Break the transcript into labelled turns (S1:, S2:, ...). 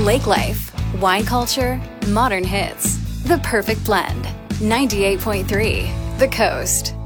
S1: Lake life, wine culture, modern hits. The perfect blend. 98.3 The Coast.